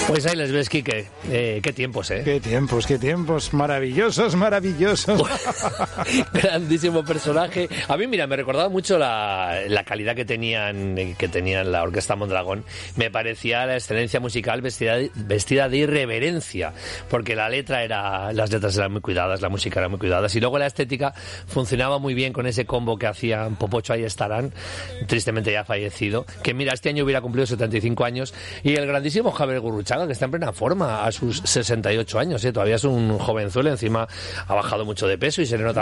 Pues ahí les ves, Quique. Qué tiempos, ¿eh? Qué tiempos. Maravillosos. Grandísimo personaje. A mí, mira, me recordaba mucho la calidad que tenían la Orquesta Mondragón. Me parecía la excelencia musical vestida de irreverencia, porque las letras eran muy cuidadas, la música era muy cuidada, y luego la estética funcionaba muy bien con ese combo que hacían Popocho Ahí Estarán, tristemente ya fallecido, que mira, este año hubiera cumplido 75 años, y el grandísimo Javier Gurruchaga, que está en plena forma a sus 68 años, todavía es un jovenzuelo, encima ha bajado mucho de peso y se le nota